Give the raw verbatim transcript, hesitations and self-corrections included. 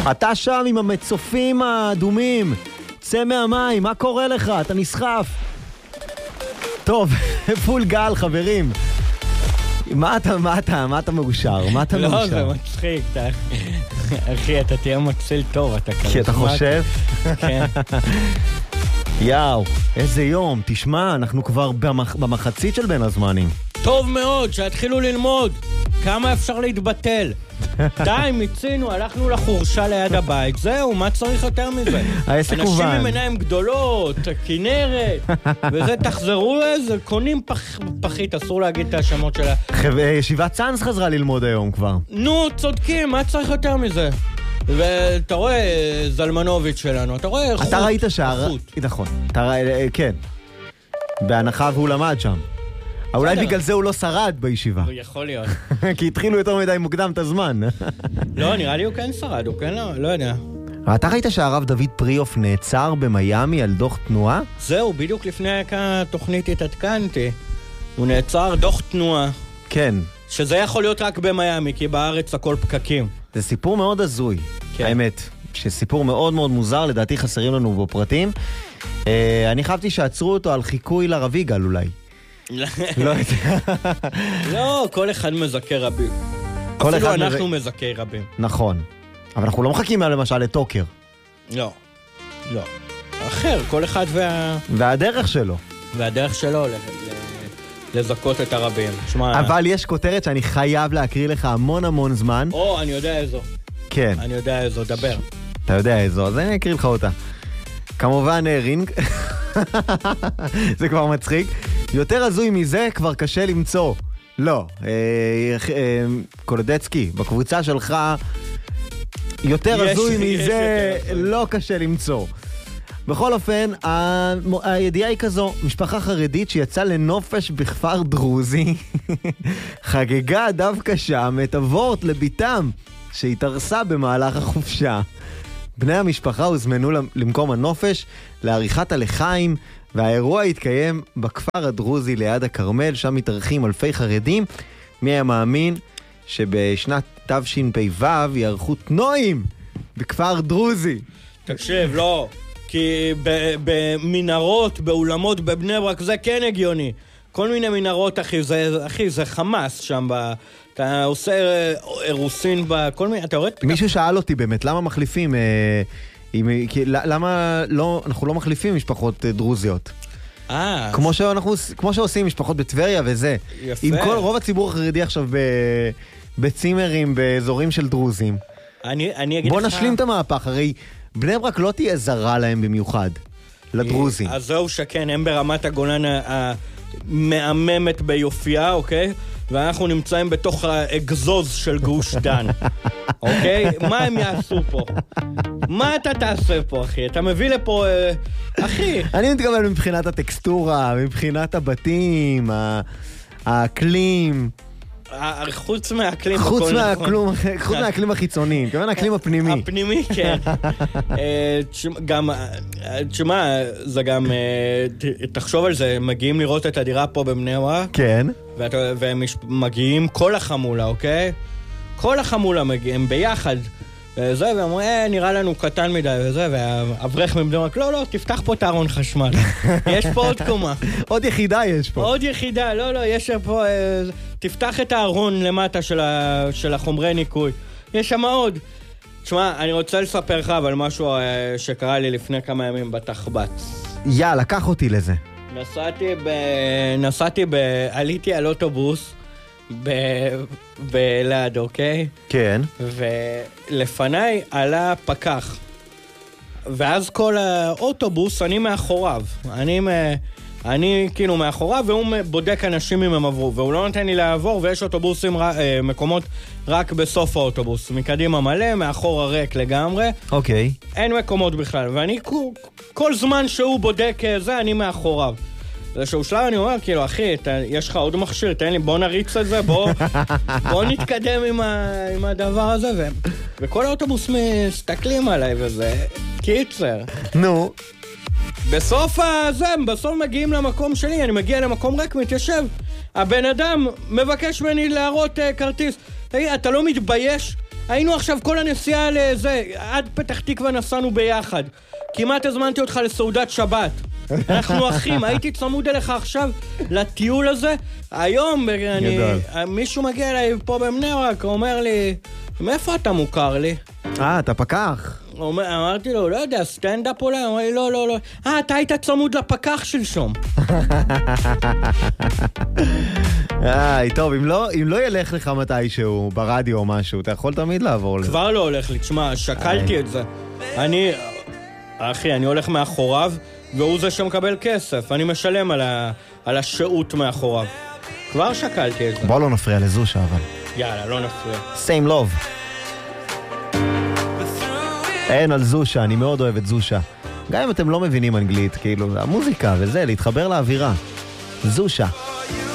אתה שם עם המצופים האדומים, צא מהמים, מה קורה לך? אתה נסחף. טוב, פול גל, חברים. מה אתה, מה אתה, מה אתה מאושר? מה אתה מאושר? לא, זה מצחיק, אחי, אתה תהיה מציל טוב, אתה כזה. כי אתה חושב? כן. יאו, איזה יום, תשמע, אנחנו כבר במח... במחצית של בין הזמנים. טוב מאוד, שהתחילו ללמוד. כמה אפשר להתבטל? די, מיצינו, הלכנו לחורשה ליד הבית. זהו, מה צריך יותר מזה? העסק הובן. אנשים עם עיניים גדולות, כנרת, וזה תחזרו לזה, קונים פח, פחית, אסור להגיד את השמות שלה. ישיבת צאנס חזרה ללמוד היום כבר. נו, צודקים, מה צריך יותר מזה? ואתה רואה זלמנוביץ' שלנו, אתה רואה איכות. אתה ראית שער... נכון, אתה ראית, כן. בהנחה והוא למד שם. אולי בגלל זה הוא לא שרד בישיבה. יכול להיות. כי התחילו יותר מדי מוקדם את הזמן. לא, נראה לי הוא כן שרד, הוא כן לא, לא יודע. אתה ראית שהרב דוד פריאוף נעצר במיימי על דוח תנועה? זהו, בדיוק לפני התוכנית התעדכנתי. הוא נעצר דוח תנועה. כן. שזה יכול להיות רק במיימי, כי בארץ הכל פקקים. זה סיפור מאוד הזוי, כן. האמת. שסיפור מאוד מאוד מוזר, לדעתי חסרים לנו בפרטים. אני חשבתי שעצרו אותו על חיקוי לרב יגאל אולי. לא, לא, כל אחד מזכה רבים. אפילו אנחנו מזכה רבים. נכון. אבל אנחנו לא מחכים למשל לטוקר. לא. לא. אחר, כל אחד וה... והדרך שלו. והדרך שלו לזכות את הרבים. אבל יש כותרת שאני חייב להקריא לך המון המון זמן. או, אני יודע איזו. כן. אני יודע איזו, דבר. אתה יודע איזו, אז אני אקריא לך אותה. כמובן רינג. זה כבר מצחיק. יותר הזוי מזה כבר קשה למצוא. לא. אה, אה, קולדצקי, בקבוצה שלך יותר הזוי מזה לא קשה למצוא. בכל אופן, ה... הידיעה היא כזו, משפחה חרדית שיצאה לנופש בכפר דרוזי, חגגה דווקא שם את הוורט לביתם, שהתארסה במהלך החופשה. בני המשפחה הוזמנו למקום הנופש, לעריכת הלחיים, והאירוע התקיים בכפר הדרוזי ליד הכרמל, שם מתארחים אלפי חרדים. מי היה מאמין שבשנת תשפ"ו יערכו תנועים בכפר דרוזי? תקשיב, לא. כי במנהרות, באולמות, בבני ברק, זה כן הגיוני. כל מיני מנהרות, אחי, זה, אחי, זה חמאס שם, ב, אתה עושה אירוסין בכל מיני, אתה רואה? מישהו שאל אותי באמת, למה מחליפים, אה, עם, כי, למה לא, אנחנו לא מחליפים משפחות דרוזיות? אה. כמו שאנחנו, כמו שעושים משפחות בטבריה וזה. יפה. עם כל רוב הציבור החרדי עכשיו ב, בצימרים, באזורים של דרוזים. אני, אני אגיד בוא לך... נשלים את המהפך, הרי בני ברק לא תהיה זרה להם במיוחד, לדרוזים. אז זהו שכן, הם ברמת הגולן המאממת ביופייה, אוקיי? ואנחנו נמצאים בתוך האגזוז של גוש דן. אוקיי? מה הם יעשו פה? מה אתה תעשה פה, אחי? אתה מביא לפה... אחי. אני מתכוון מבחינת הטקסטורה, מבחינת הבתים, האקלים... חוץ מהאקלים... חוץ מהאקלים החיצוני, כמובן האקלים הפנימי. הפנימי, כן. גם, תשמע, זה גם, תחשוב על זה, מגיעים לראות את הדירה פה בבני ברק. כן. והם מגיעים כל החמולה, אוקיי? כל החמולה מגיעים ביחד. וזה, ואומרים, אה, נראה לנו קטן מדי, וזה, והאברך מבני ברק, לא, לא, תפתח פה את הארון חשמל. יש פה עוד קומה. עוד יחידה יש פה. עוד יחידה, לא, לא, יש פה, תפתח את הארון למטה של החומרי ניקוי. יש שם עוד. תשמע, אני רוצה לספר לך אבל משהו שקרה לי לפני כמה ימים בתחבץ. יאללה, לקח אותי לזה. נסעתי ב... נסעתי ב... עליתי על אוטובוס בלעד, אוקיי? כן. ולפניי עלה פקח. ואז כל האוטובוס, אני מאחוריו. אני, אני כאילו מאחוריו, והוא בודק אנשים אם הם עברו. והוא לא נותן לי לעבור, ויש אוטובוסים, מקומות רק בסוף האוטובוס. מקדימה מלא, מאחור הריק לגמרי. אוקיי. אין מקומות בכלל. ואני, כל זמן שהוא בודק זה, אני מאחוריו. באיזשהו שלב אני אומר, כאילו, אחי, אתה, יש לך עוד מכשיר, תן לי, בוא נריץ את זה, בוא, בוא נתקדם עם, ה, עם הדבר הזה, ו, וכל האוטובוס מסתכלים עליי, וזה קיצר. נו. בסוף הזה, בסוף מגיעים למקום שלי, אני מגיע למקום ריק, מתיישב, הבן אדם מבקש ממני להראות uh, כרטיס. תגיד, אתה לא מתבייש? היינו עכשיו כל הנסיעה לזה, עד פתח תקווה נסענו ביחד. כמעט הזמנתי אותך לסעודת שבת. אנחנו אחים, הייתי צמוד אליך עכשיו לטיול הזה. היום אני, מישהו מגיע אליי פה בבני ברק, אומר לי, מאיפה אתה מוכר לי? אה, אתה פקח. אומר, אמרתי לו, לא יודע, סטנדאפ אולי? אמר לי, לא, לא, לא. אה, אתה היית צמוד לפקח שלשום. איי, טוב, אם לא, אם לא ילך לך מתישהו ברדיו או משהו, אתה יכול תמיד לעבור לזה. כבר לא הולך לי, תשמע, שקלתי את זה. אני, אחי, אני הולך מאחוריו, והוא זה שמקבל כסף. אני משלם על, ה, על השעות מאחוריו. כבר שקלתי את זה. בוא לא נפריע לזושה, אבל. יאללה, לא נפריע. Same love. אין על זושה, אני מאוד אוהב את זושה. גם אם אתם לא מבינים אנגלית, כאילו, המוזיקה וזה, להתחבר לאווירה. זושה.